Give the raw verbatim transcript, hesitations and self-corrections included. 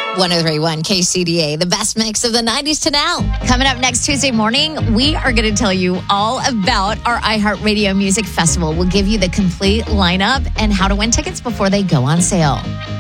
one oh three point one K C D A, the best mix of the nineties to now. Coming up next Tuesday morning, we are going to tell you all about our iHeartRadio Music Festival. We'll give you the complete lineup and how to win tickets before they go on sale.